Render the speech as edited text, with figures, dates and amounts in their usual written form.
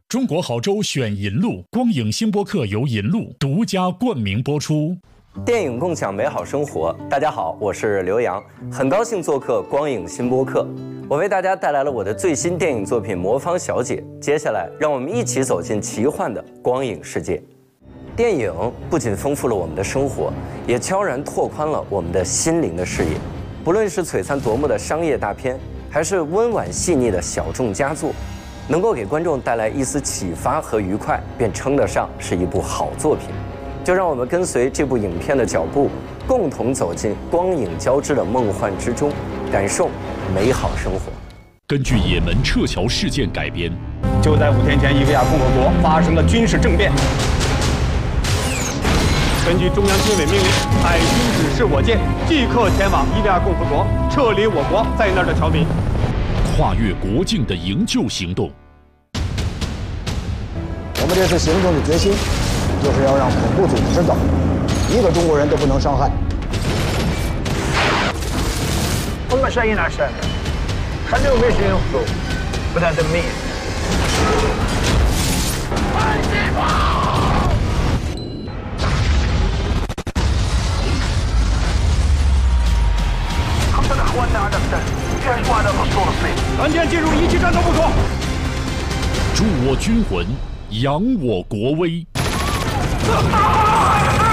中国好州选银路，光影新播客由银路独家冠名播出。 电影共享美好生活，大家好，我是刘洋，很高兴做客光影新播客。我为大家带来了我的最新电影作品《魔方小姐》，接下来让我们一起走进奇幻的光影世界。电影不仅丰富了我们的生活，也悄然拓宽了我们的心灵的视野。不论是璀璨夺目的商业大片，还是温婉细腻的小众佳作，能够给观众带来一丝启发和愉快，便称得上是一部好作品。就让我们跟随这部影片的脚步，共同走进光影交织的梦幻之中，感受美好生活。 根据也门撤侨事件改编， 就在5天前，伊比亚共和国发生了军事政变。根据中央军委命令，海军指示我舰即刻前往伊比亚共和国，撤离我国在那儿的侨民。 跨越国境的营救行动。 我们这次行动的决心，就是要让恐怖组织知道，一个中国人都不能伤害。 هم شيء عشان خليهم ايش ينفضوا بدها دمية خطر اخواننا على السد يهجموا على الاسطول الصيني 团建进入一级战斗部署， 助我军魂，扬我国威。